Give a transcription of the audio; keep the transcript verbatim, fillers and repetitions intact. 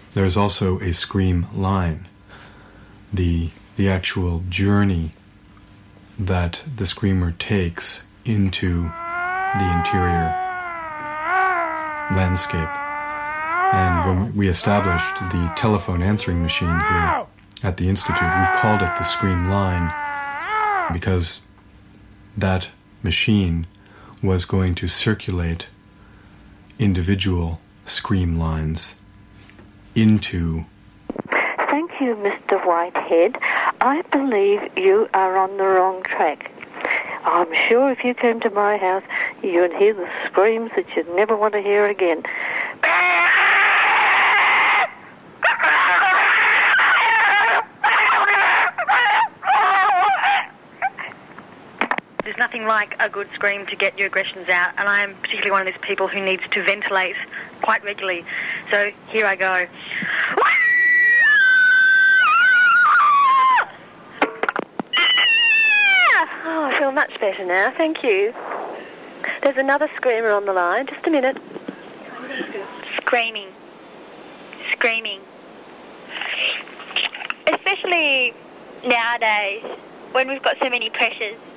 there's also a scream line. The, the actual journey that the screamer takes into the interior landscape. And when we established the telephone answering machine here at the Institute, we called it the scream line because that machine was going to circulate individual scream lines into... Thank you, Mister Whitehead. I believe you are on the wrong track. I'm sure if you came to my house, you would hear the screams that you'd never want to hear again. There's nothing like a good scream to get your aggressions out, and I am particularly one of these people who needs to ventilate quite regularly. So here I go. Oh, I feel much better now, thank you. There's another screamer on the line. Just a minute. Screaming. Screaming. Especially nowadays, when we've got so many pressures.